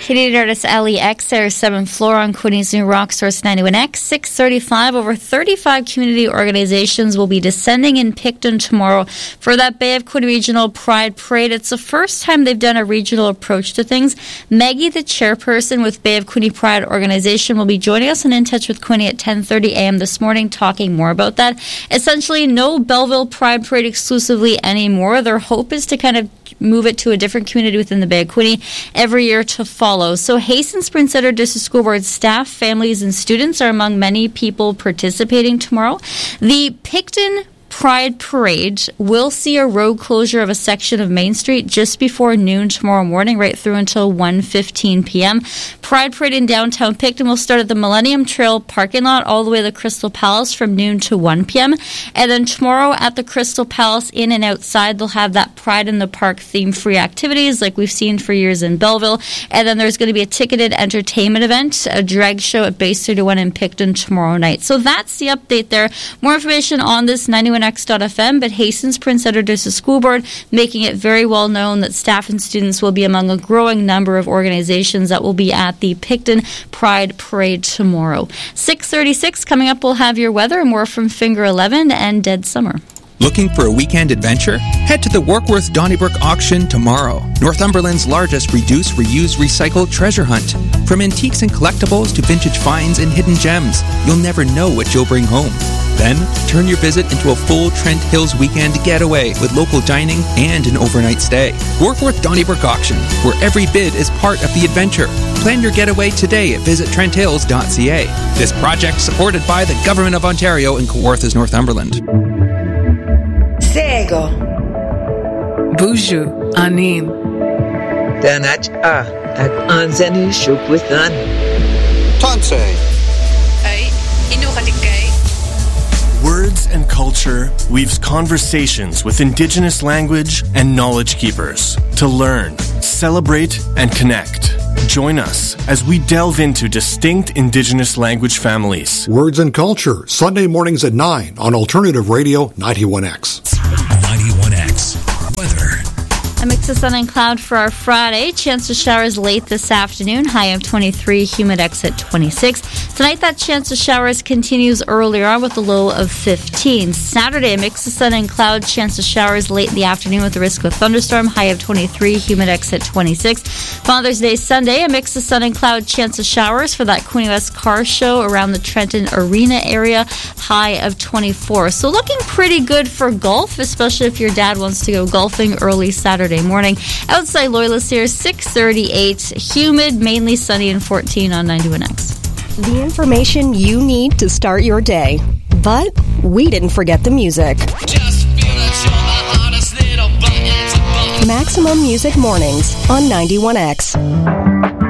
Canadian artist Ali X, their 7th floor on Queenie's new rock source 91X. 6:35, over 35 community organizations will be descending in Picton tomorrow for that Bay of Quinte Regional Pride Parade. It's the first time they've done a regional approach to things. Maggie, the chairperson with Bay of Quinte Pride Organization, will be joining us on In Touch with Quinte at 10:30 a.m. this morning, talking more about that. Essentially, no Belleville Pride Parade exclusively anymore. Their hope is to kind of move it to a different community within the Bay of Quinte every year to follow. So Hastings Prince Edward District School Board staff, families, and students are among many people participating tomorrow. The Picton Pride Parade will see a road closure of a section of Main Street just before noon tomorrow morning, right through until 1:15 p.m. Pride Parade in downtown Picton will start at the Millennium Trail parking lot all the way to the Crystal Palace from noon to 1 p.m. And then tomorrow at the Crystal Palace, in and outside, they'll have that Pride in the Park theme-free activities like we've seen for years in Belleville. And then there's going to be a ticketed entertainment event, a drag show at Base 31 in Picton tomorrow night. So that's the update there. More information on this 91X.FM, but Hastings Prince Edward District School Board making it very well known that staff and students will be among a growing number of organizations that will be at the Picton Pride Parade tomorrow. 6:36 coming up, we'll have your weather and more from Finger 11 and Dead Summer. Looking for a weekend adventure? Head to the Warkworth Donnybrook auction tomorrow. Northumberland's largest reduce, reuse, recycle treasure hunt. From antiques and collectibles to vintage finds and hidden gems, you'll never know what you'll bring home. Then, turn your visit into a full Trent Hills weekend getaway with local dining and an overnight stay. Warkworth Donnybrook Auction, where every bid is part of the adventure. Plan your getaway today at visittrenthills.ca. This project supported by the Government of Ontario and Kawarthas, Northumberland. Sego. Buju Anin. Danach at Anzani Shukwitan. Tansei. Words and Culture weaves conversations with Indigenous language and knowledge keepers to learn, celebrate, and connect. Join us as we delve into distinct Indigenous language families. Words and Culture, Sunday mornings at 9 on Alternative Radio 91X. 91X. Weather. A mix of sun and cloud for our Friday. Chance of showers late this afternoon. High of 23, humidex at 26. Tonight, that chance of showers continues earlier on with a low of 15. Saturday, a mix of sun and cloud. Chance of showers late in the afternoon with the risk of thunderstorm. High of 23, humidex at 26. Father's Day Sunday, a mix of sun and cloud. Chance of showers for that Queenie West car show around the Trenton Arena area. High of 24. So looking pretty good for golf, especially if your dad wants to go golfing early Saturday morning. Outside Loyalist here, 6:38, humid, mainly sunny, and 14 on 91X. The information you need to start your day. But we didn't forget the music. Maximum Music Mornings on 91X.